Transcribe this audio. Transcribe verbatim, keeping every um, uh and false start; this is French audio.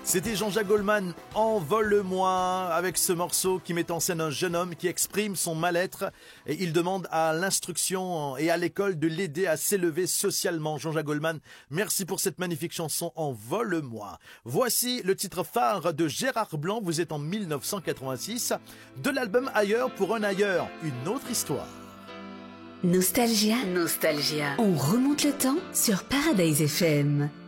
C'était Jean-Jacques Goldman, Envole-moi, avec ce morceau qui met en scène un jeune homme qui exprime son mal-être et il demande à l'instruction et à l'école de l'aider à s'élever socialement. Jean-Jacques Goldman, merci pour cette magnifique chanson Envole-moi. Voici le titre phare de Gérard Blanc, vous êtes en mille neuf cent quatre-vingt-six, de l'album Ailleurs pour un ailleurs, une autre histoire. Nostalgia, Nostalgia. On remonte le temps sur Paradise F M.